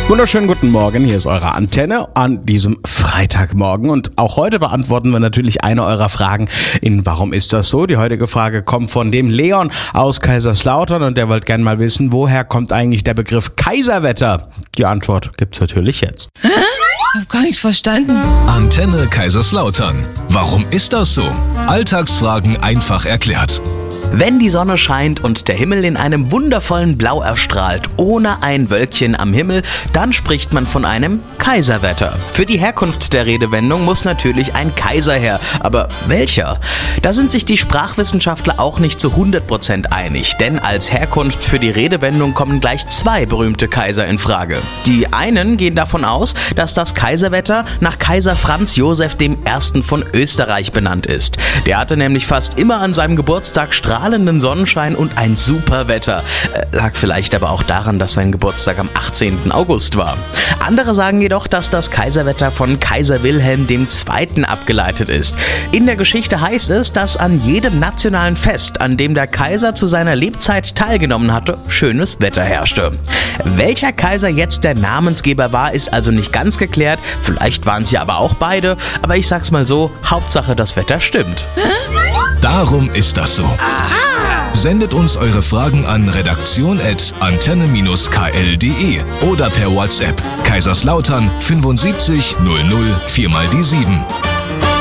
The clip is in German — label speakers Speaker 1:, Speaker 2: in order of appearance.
Speaker 1: Wunderschönen guten Morgen, hier ist eure Antenne an diesem Freitagmorgen und auch heute beantworten wir natürlich eine eurer Fragen in Warum ist das so? Die heutige Frage kommt von dem Leon aus Kaiserslautern und der wollte gerne mal wissen, woher kommt eigentlich der Begriff Kaiserwetter? Die Antwort gibt's natürlich jetzt.
Speaker 2: Ich hab gar nichts verstanden.
Speaker 3: Antenne Kaiserslautern. Warum ist das so? Alltagsfragen einfach erklärt.
Speaker 4: Wenn die Sonne scheint und der Himmel in einem wundervollen Blau erstrahlt, ohne ein Wölkchen am Himmel, dann spricht man von einem Kaiserwetter. Für die Herkunft der Redewendung muss natürlich ein Kaiser her, aber welcher? Da sind sich die Sprachwissenschaftler auch nicht zu 100% einig, denn als Herkunft für die Redewendung kommen gleich zwei berühmte Kaiser in Frage. Die einen gehen davon aus, dass das Kaiserwetter nach Kaiser Franz Josef I. von Österreich benannt ist. Der hatte nämlich fast immer an seinem Geburtstag strahlenden Sonnenschein und ein super Wetter. Lag vielleicht aber auch daran, dass sein Geburtstag am 18. August war. Andere sagen jedoch, dass das Kaiserwetter von Kaiser Wilhelm II. Abgeleitet ist. In der Geschichte heißt es, dass an jedem nationalen Fest, an dem der Kaiser zu seiner Lebzeit teilgenommen hatte, schönes Wetter herrschte. Welcher Kaiser jetzt der Namensgeber war, ist also nicht ganz geklärt. Vielleicht waren es ja aber auch beide. Aber ich sag's mal so, Hauptsache das Wetter stimmt.
Speaker 3: Darum ist das so. Sendet uns eure Fragen an redaktion@antenne-kl.de oder per WhatsApp Kaiserslautern 75 00 4 mal die 7.